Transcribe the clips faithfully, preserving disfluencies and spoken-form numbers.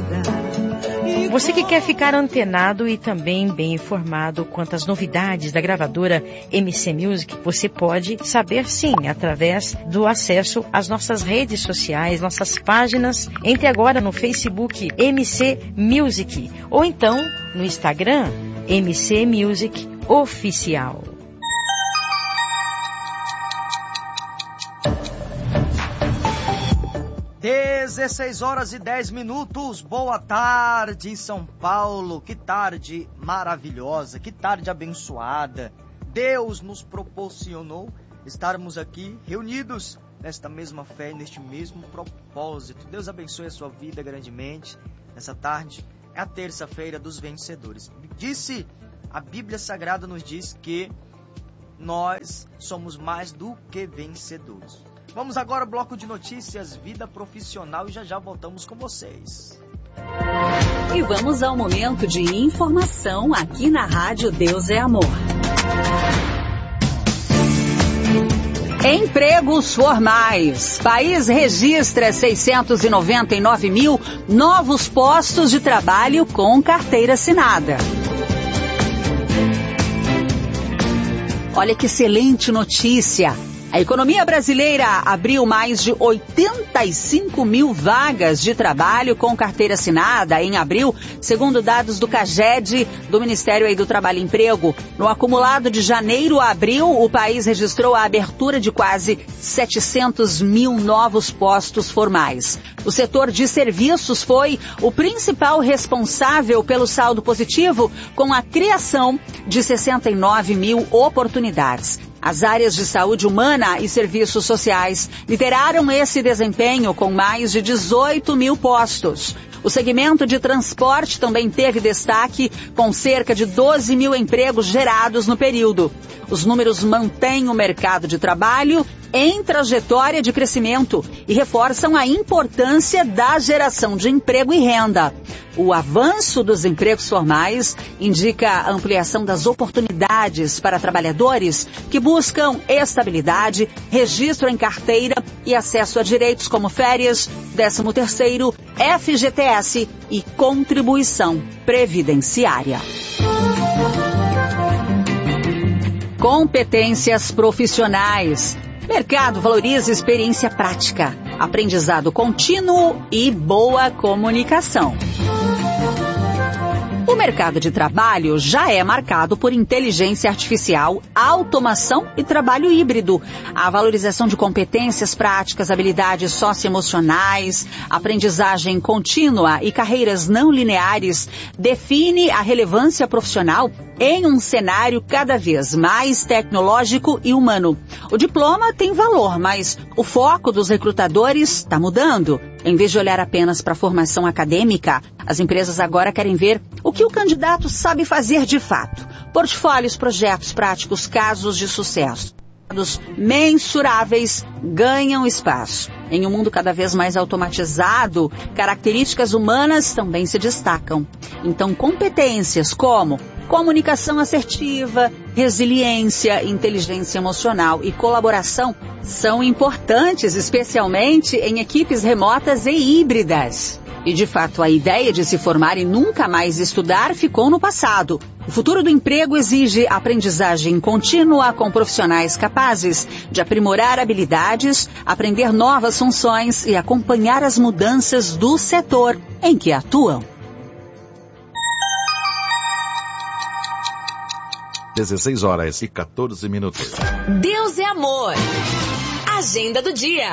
Você que quer ficar antenado e também bem informado quanto às novidades da gravadora M C Music, você pode saber sim, através do acesso às nossas redes sociais, nossas páginas. Entre agora no Facebook M C Music ou então no Instagram M C Music Oficial. dezesseis horas e dez minutos, boa tarde São Paulo, que tarde maravilhosa, que tarde abençoada. Deus nos proporcionou estarmos aqui reunidos nesta mesma fé, neste mesmo propósito. Deus abençoe a sua vida grandemente. Nessa tarde é a terça-feira dos vencedores. Disse, a Bíblia Sagrada nos diz que nós somos mais do que vencedores. Vamos agora ao bloco de notícias, vida profissional, e já já voltamos com vocês. E vamos ao momento de informação aqui na Rádio Deus é Amor. Empregos formais. País registra seiscentos e noventa e nove mil novos postos de trabalho com carteira assinada. Olha que excelente notícia! A economia brasileira abriu mais de oitenta e cinco mil vagas de trabalho com carteira assinada em abril, segundo dados do CAGED, do Ministério do Trabalho e Emprego. No acumulado de janeiro a abril, o país registrou a abertura de quase setecentos mil novos postos formais. O setor de serviços foi o principal responsável pelo saldo positivo, com a criação de sessenta e nove mil oportunidades. As áreas de saúde humana e serviços sociais lideraram esse desempenho com mais de dezoito mil postos. O segmento de transporte também teve destaque, com cerca de doze mil empregos gerados no período. Os números mantêm o mercado de trabalho em trajetória de crescimento e reforçam a importância da geração de emprego e renda. O avanço dos empregos formais indica a ampliação das oportunidades para trabalhadores que buscam estabilidade, registro em carteira e acesso a direitos como férias, décimo terceiro, F G T S e contribuição previdenciária. Competências profissionais. Mercado valoriza experiência prática, aprendizado contínuo e boa comunicação. O mercado de trabalho já é marcado por inteligência artificial, automação e trabalho híbrido. A valorização de competências práticas, habilidades socioemocionais, aprendizagem contínua e carreiras não lineares define a relevância profissional em um cenário cada vez mais tecnológico e humano. O diploma tem valor, mas o foco dos recrutadores está mudando. Em vez de olhar apenas para a formação acadêmica, as empresas agora querem ver o que o candidato sabe fazer de fato. Portfólios, projetos práticos, casos de sucesso. Dados mensuráveis ganham espaço. Em um mundo cada vez mais automatizado, características humanas também se destacam. Então, competências como comunicação assertiva, resiliência, inteligência emocional e colaboração são importantes, especialmente em equipes remotas e híbridas. E, de fato, a ideia de se formar e nunca mais estudar ficou no passado. O futuro do emprego exige aprendizagem contínua com profissionais capazes de aprimorar habilidades, aprender novas funções e acompanhar as mudanças do setor em que atuam. dezesseis horas e quatorze minutos. Deus é amor. Agenda do dia.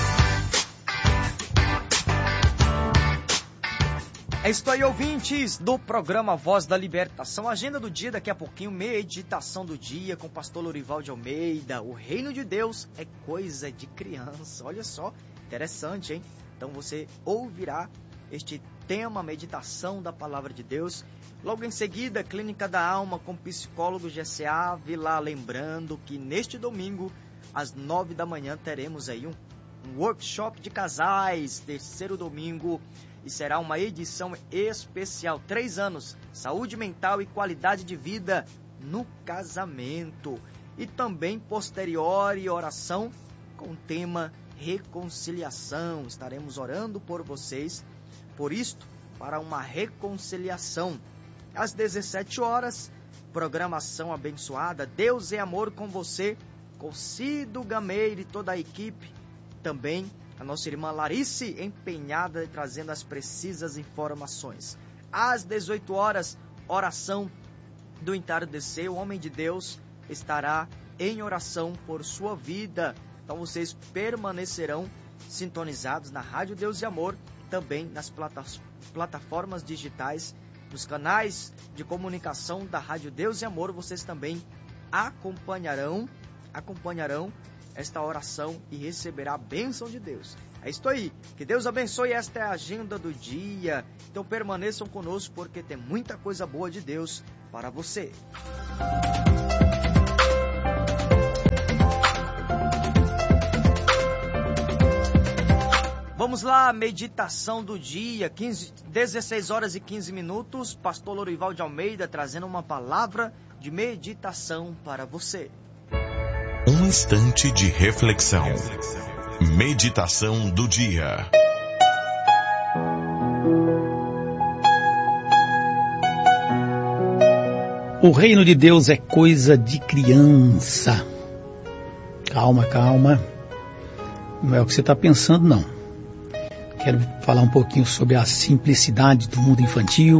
É isso aí, ouvintes do programa Voz da Libertação. Agenda do dia, daqui a pouquinho, meditação do dia com o pastor Lorival de Almeida. O reino de Deus é coisa de criança. Olha só, interessante, hein? Então você ouvirá este tema, meditação da palavra de Deus. Logo em seguida, Clínica da Alma com psicólogo G C A Vila. Lembrando que neste domingo, às nove da manhã, teremos aí um, um workshop de casais, terceiro domingo, e será uma edição especial. Três anos, saúde mental e qualidade de vida no casamento. E também posterior oração com o tema reconciliação. Estaremos orando por vocês. Por isto, para uma reconciliação. Às dezessete horas, programação abençoada, Deus é Amor com você, com Cido Gameiro e toda a equipe. Também a nossa irmã Larice, empenhada e trazendo as precisas informações. Às dezoito horas, oração do entardecer, o homem de Deus estará em oração por sua vida. Então vocês permanecerão sintonizados na Rádio Deus e Amor, também nas plataformas digitais, nos canais de comunicação da Rádio Deus e Amor. Vocês também acompanharão, acompanharão esta oração e receberá a bênção de Deus. É isso aí, que Deus abençoe. Esta é a agenda do dia. Então permaneçam conosco, porque tem muita coisa boa de Deus para você. Vamos lá, meditação do dia, quinze, dezesseis horas e quinze minutos, pastor Lorival de Almeida trazendo uma palavra de meditação para você. Um instante de reflexão. Meditação do dia. O reino de Deus é coisa de criança. Calma, calma. Não é o que você está pensando, não. Quero falar um pouquinho sobre a simplicidade do mundo infantil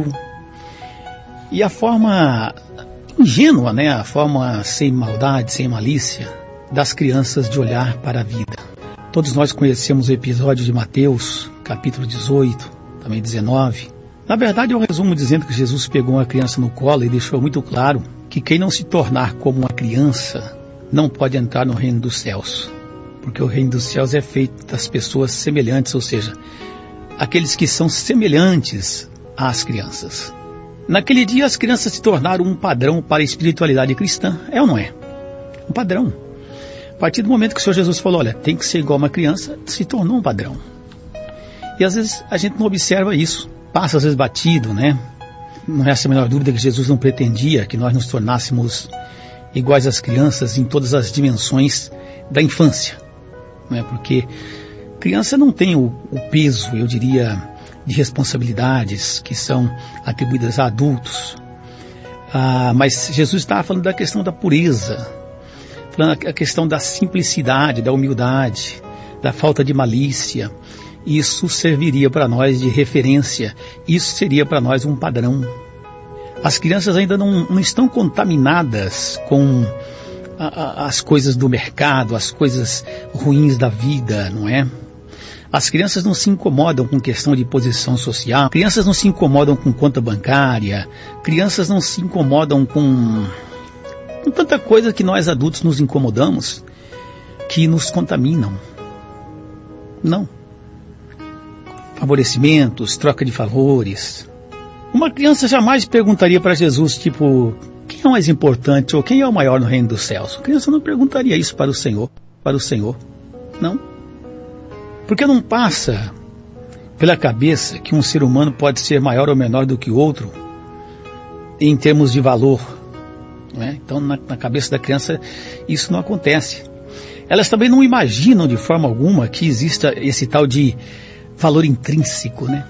e a forma ingênua, né? A forma sem maldade, sem malícia das crianças de olhar para a vida. Todos nós conhecemos o episódio de Mateus, capítulo dezoito, também dezenove. Na verdade, eu resumo dizendo que Jesus pegou uma criança no colo e deixou muito claro que quem não se tornar como uma criança não pode entrar no reino dos céus. Porque o reino dos céus é feito das pessoas semelhantes, ou seja, aqueles que são semelhantes às crianças. Naquele dia as crianças se tornaram um padrão para a espiritualidade cristã, é ou não é? Um padrão. A partir do momento que o Senhor Jesus falou, olha, tem que ser igual uma criança, se tornou um padrão. E às vezes a gente não observa isso, passa às vezes batido, né? Não resta a menor dúvida que Jesus não pretendia que nós nos tornássemos iguais às crianças em todas as dimensões da infância. Não é? Porque criança não tem o, o peso, eu diria, de responsabilidades que são atribuídas a adultos. Ah, mas Jesus estava falando da questão da pureza, falando a questão da simplicidade, da humildade, da falta de malícia. Isso serviria para nós de referência, isso seria para nós um padrão. As crianças ainda não, não estão contaminadas com as coisas do mercado, as coisas ruins da vida, não é? As crianças não se incomodam com questão de posição social, crianças não se incomodam com conta bancária, crianças não se incomodam com, com tanta coisa que nós adultos nos incomodamos, que nos contaminam. Não. Favorecimentos, troca de favores. Uma criança jamais perguntaria para Jesus, tipo, quem é o mais importante ou quem é o maior no reino dos céus? A criança não perguntaria isso para o Senhor, para o Senhor, não. Porque não passa pela cabeça que um ser humano pode ser maior ou menor do que o outro em termos de valor, não é? Então na, na cabeça da criança isso não acontece. Elas também não imaginam de forma alguma que exista esse tal de valor intrínseco, né?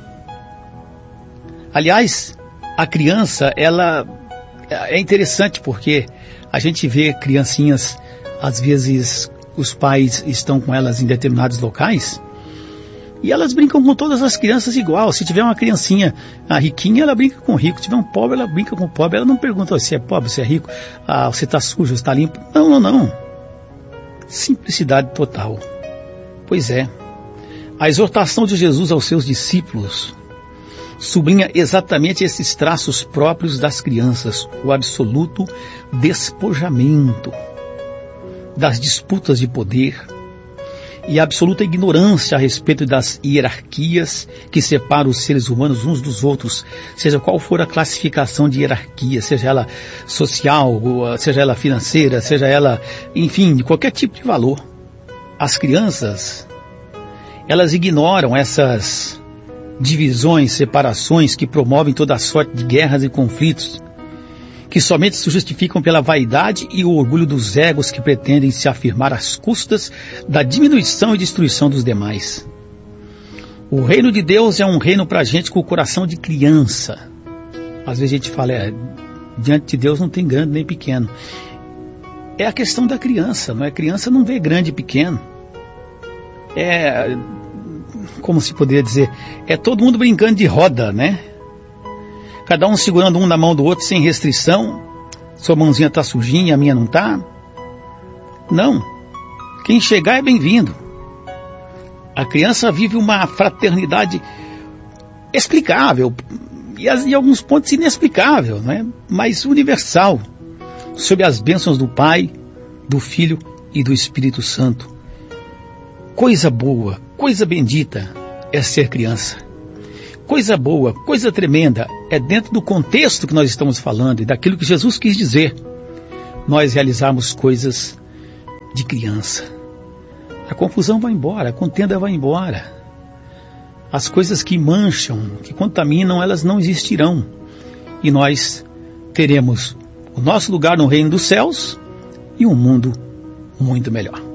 Aliás, a criança, ela é interessante porque a gente vê criancinhas, às vezes os pais estão com elas em determinados locais e elas brincam com todas as crianças igual. Se tiver uma criancinha a riquinha, ela brinca com o rico. Se tiver um pobre, ela brinca com o pobre. Ela não pergunta se é pobre, se é rico, ah, você está sujo, está limpo. Não, não, não. Simplicidade total. Pois é. A exortação de Jesus aos seus discípulos sublinha exatamente esses traços próprios das crianças, o absoluto despojamento das disputas de poder e a absoluta ignorância a respeito das hierarquias que separam os seres humanos uns dos outros, seja qual for a classificação de hierarquia, seja ela social, seja ela financeira, seja ela, enfim, de qualquer tipo de valor. As crianças, elas ignoram essas divisões, separações que promovem toda a sorte de guerras e conflitos, que somente se justificam pela vaidade e o orgulho dos egos que pretendem se afirmar às custas da diminuição e destruição dos demais. O reino de Deus é um reino para gente com o coração de criança. Às vezes a gente fala, é, diante de Deus não tem grande nem pequeno. É a questão da criança, não é? A criança não vê grande e pequeno. É, como se poderia dizer, é todo mundo brincando de roda, né? Cada um segurando um na mão do outro sem restrição. Sua mãozinha está sujinha, a minha não está. Não. Quem chegar é bem-vindo. A criança vive uma fraternidade explicável, e em alguns pontos inexplicável, né? Mas universal, sob as bênçãos do Pai, do Filho e do Espírito Santo. Coisa boa, coisa bendita é ser criança. Coisa boa, coisa tremenda é dentro do contexto que nós estamos falando e daquilo que Jesus quis dizer. Nós realizarmos coisas de criança. A confusão vai embora, a contenda vai embora. As coisas que mancham, que contaminam, elas não existirão. E nós teremos o nosso lugar no reino dos céus e um mundo muito melhor.